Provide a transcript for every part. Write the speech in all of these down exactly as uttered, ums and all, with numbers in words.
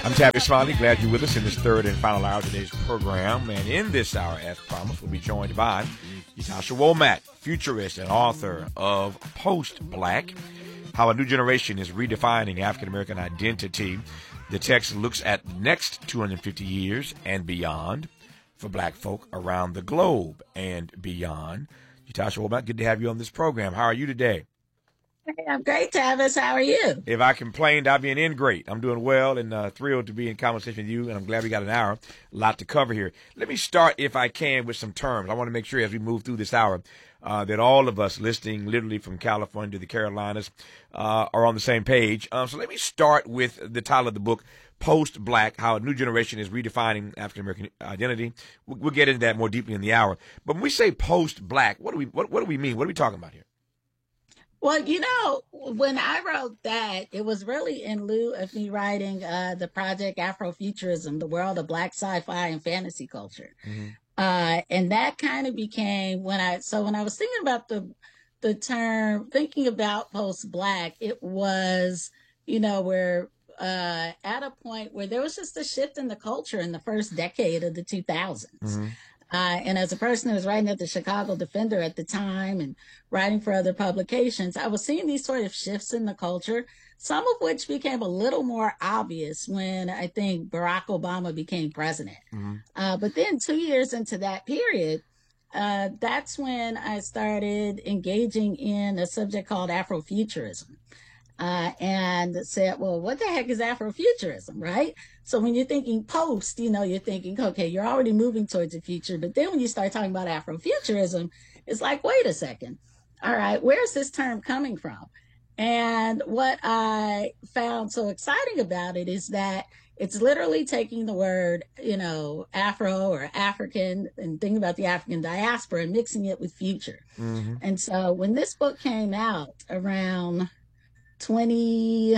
I'm Tabby Smiley. Glad you're with us in this third and final hour of today's program. And in this hour, as promised, we'll be joined by Ytasha Womack, futurist and author of Post-Black, How a New Generation is Redefining African-American Identity. The text looks at the next two hundred fifty years and beyond for black folk around the globe and beyond. Ytasha Womack, good to have you on this program. How are you today? Hey, I'm great, Tavis. How are you? If I complained, I'd be in great. I'm doing well and uh, thrilled to be in conversation with you, and I'm glad we got an hour, a lot to cover here. Let me start, if I can, with some terms. I want to make sure as we move through this hour uh, that all of us listening literally from California to the Carolinas uh, are on the same page. Um, so let me start with the title of the book, Post-Black, How a New Generation is Redefining African-American Identity. We'll, we'll get into that more deeply in the hour. But when we say post-black, what do we what, what do we mean? What are we talking about here? Well, you know, when I wrote that, it was really in lieu of me writing uh, the project Afrofuturism, the world of Black sci-fi and fantasy culture. Mm-hmm. Uh, and that kind of became when I, so when I was thinking about the, the term, thinking about post-Black, it was, you know, we're uh, at a point where there was just a shift in the culture in the first decade of the two thousands. Mm-hmm. Uh, and as a person who was writing at the Chicago Defender at the time and writing for other publications, I was seeing these sort of shifts in the culture, some of which became a little more obvious when I think Barack Obama became president. Mm-hmm. Uh, but then two years into that period, uh, that's when I started engaging in a subject called Afrofuturism. Uh, and said, well, what the heck is Afrofuturism, right? So when you're thinking post, you know, you're thinking, okay, you're already moving towards the future. But then when you start talking about Afrofuturism, it's like, wait a second. All right, where's this term coming from? And what I found so exciting about it is that it's literally taking the word, you know, Afro or African and thinking about the African diaspora and mixing it with future. Mm-hmm. And so when this book came out around twenty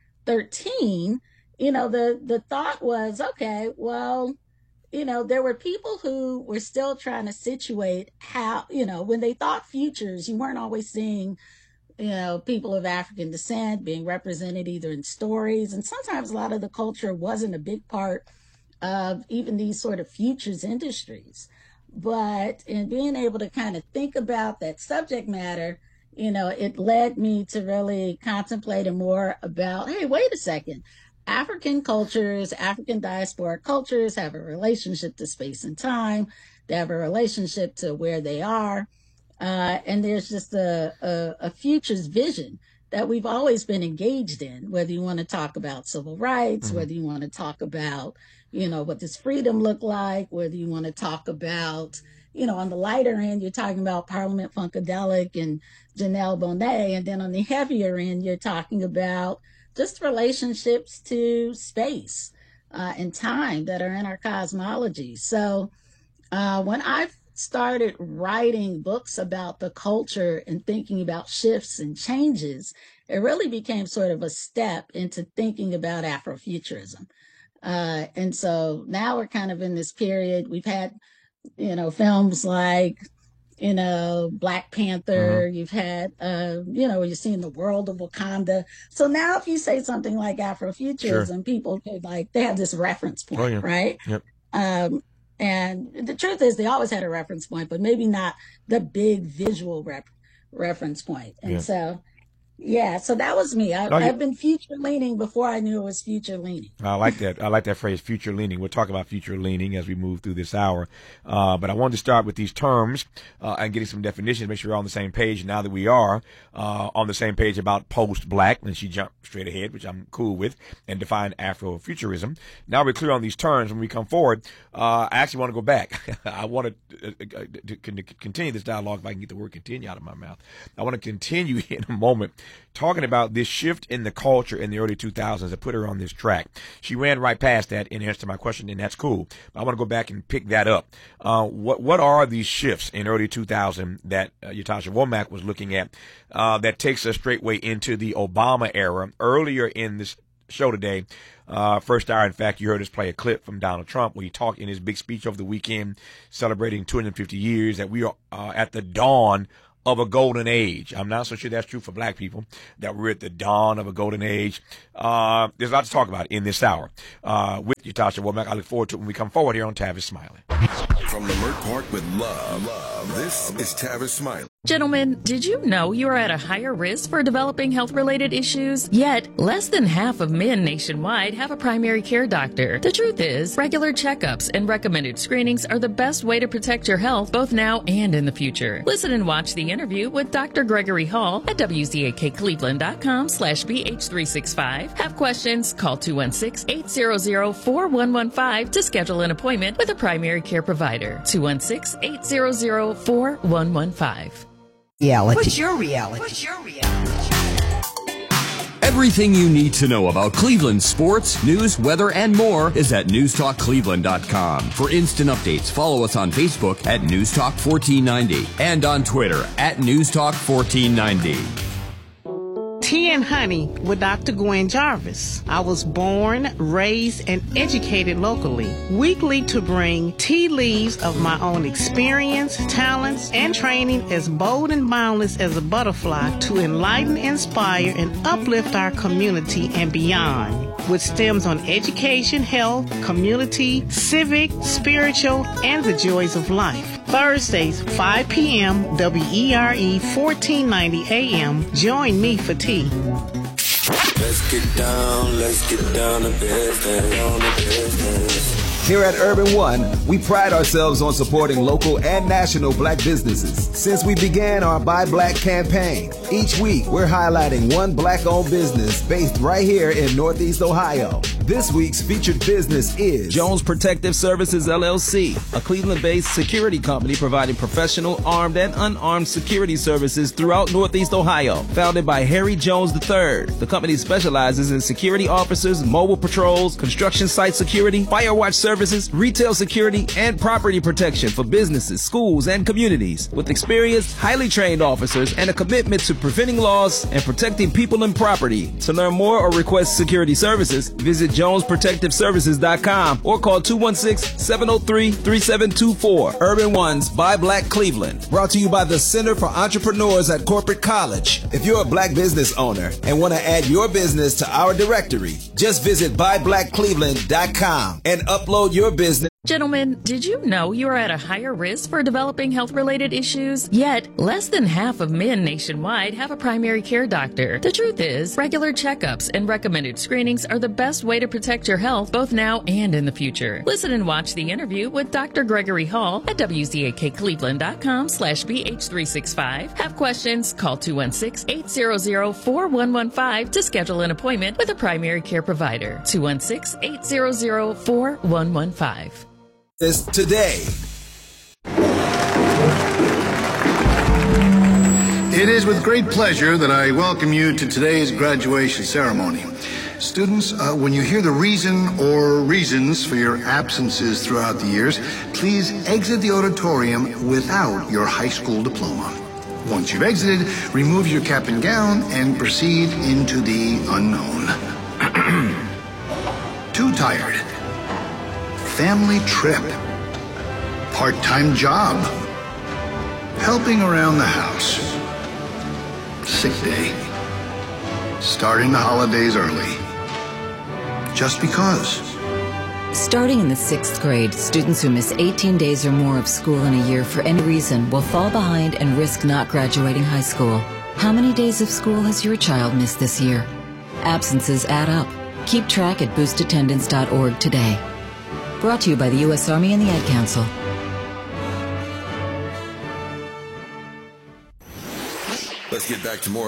thirteen, you know, the, the thought was, okay, well, you know, there were people who were still trying to situate how, you know, when they thought futures, you weren't always seeing, you know, people of African descent being represented either in stories. And sometimes a lot of the culture wasn't a big part of even these sort of futures industries. But in being able to kind of think about that subject matter, you know, it led me to really contemplate more about, hey, wait a second. African cultures, African diasporic cultures have a relationship to space and time. They have a relationship to where they are. Uh, and there's just a, a, a futures vision that we've always been engaged in, whether you want to talk about civil rights, mm-hmm. whether you want to talk about, you know, what does freedom look like, whether you want to talk about, you know, on the lighter end, you're talking about Parliament Funkadelic and Janelle Monáe. And then on the heavier end, you're talking about just relationships to space uh, and time that are in our cosmology. So uh, when I started writing books about the culture and thinking about shifts and changes, it really became sort of a step into thinking about Afrofuturism. Uh, and so now we're kind of in this period. We've had you know, films like, you know, Black Panther, mm-hmm. you've had, uh, you know, you're seeing the world of Wakanda. So now if you say something like Afrofuturism, sure. people could like, they have this reference point, oh, yeah. right? Yep. Um, and the truth is they always had a reference point, but maybe not the big visual rep- reference point. And yeah. so, yeah, so that was me. I, oh, I've been future leaning before I knew it was future leaning. I like that. I like that phrase, future leaning. We'll talk about future leaning as we move through this hour. Uh, but I wanted to start with these terms uh, and getting some definitions, make sure we're on the same page. Now that we are uh, on the same page about post-black, and she jumped straight ahead, which I'm cool with, and defined Afrofuturism. Now we're clear on these terms. When we come forward, uh, I actually want to go back. I want to, uh, to continue this dialogue if I can get the word continue out of my mouth. I want to continue in a moment talking about this shift in the culture in the early two thousands that put her on this track. She ran right past that in answer to my question, and that's cool. I want to go back and pick that up. Uh, what what are these shifts in early two thousand that uh, Ytasha Womack was looking at uh, that takes us straightway into the Obama era? Earlier in this show today, uh, first hour, in fact, you heard us play a clip from Donald Trump where he talked in his big speech over the weekend celebrating two hundred fifty years that we are uh, at the dawn of a golden age. I'm not so sure that's true for black people, that we're at the dawn of a golden age. Uh, there's a lot to talk about in this hour. Uh, with you, Tasha Womack. I look forward to it when we come forward here on Tavis Smiley. From Leimert Park with love, love, this is Tavis Smiley. Gentlemen, did you know you are at a higher risk for developing health-related issues? Yet, less than half of men nationwide have a primary care doctor. The truth is, regular checkups and recommended screenings are the best way to protect your health both now and in the future. Listen and watch the interview with Doctor Gregory Hall at W Z A K Cleveland dot com slash B H three sixty-five. Have questions? Call two one six, eight hundred, four one one five to schedule an appointment with a primary care provider. two one six, eight hundred, four one one five. Reality. What's your reality? What's your reality? Everything you need to know about Cleveland sports, news, weather, and more is at news talk cleveland dot com. For instant updates, follow us on Facebook at news talk fourteen ninety and on Twitter at news talk fourteen ninety. Tea and Honey with Doctor Gwen Jarvis. I was born, raised, and educated locally. Weekly to bring tea leaves of my own experience, talents, and training as bold and boundless as a butterfly to enlighten, inspire, and uplift our community and beyond. With stems on education, health, community, civic, spiritual, and the joys of life. Thursdays, five p.m., W E R E fourteen ninety A M. Join me for tea. Let's get down, let's get down to business, down to business. Here at Urban One, we pride ourselves on supporting local and national black businesses. Since we began our Buy Black campaign, each week we're highlighting one black-owned business based right here in Northeast Ohio. This week's featured business is Jones Protective Services, L L C, a Cleveland-based security company providing professional, armed, and unarmed security services throughout Northeast Ohio. Founded by Harry Jones the third, the company specializes in security officers, mobile patrols, construction site security, fire watch services, retail security, and property protection for businesses, schools, and communities. With experienced, highly trained officers and a commitment to preventing loss and protecting people and property. To learn more or request security services, visit jones protective services dot com or call two one six, seven zero three, three seven two four. Urban One's Buy Black Cleveland. Brought to you by the Center for Entrepreneurs at Corporate College. If you're a black business owner and want to add your business to our directory, just visit buy black cleveland dot com and upload your business. Gentlemen, did you know you are at a higher risk for developing health-related issues? Yet, less than half of men nationwide have a primary care doctor. The truth is, regular checkups and recommended screenings are the best way to protect your health both now and in the future. Listen and watch the interview with Doctor Gregory Hall at W Z A K Cleveland dot com slash B H three sixty-five. Have questions? Call two one six, eight hundred, four one one five to schedule an appointment with a primary care provider. two one six, eight hundred, four one one five. This today. It is with great pleasure that I welcome you to today's graduation ceremony. Students, uh, when you hear the reason or reasons for your absences throughout the years, please exit the auditorium without your high school diploma. Once you've exited, remove your cap and gown and proceed into the unknown. Too tired. Family trip, part-time job, helping around the house, sick day, starting the holidays early, just because. Starting in the sixth grade, students who miss eighteen days or more of school in a year for any reason will fall behind and risk not graduating high school. How many days of school has your child missed this year? Absences add up. Keep track at boost attendance dot org today. Brought to you by the U S Army and the Ad Council. Let's get back to more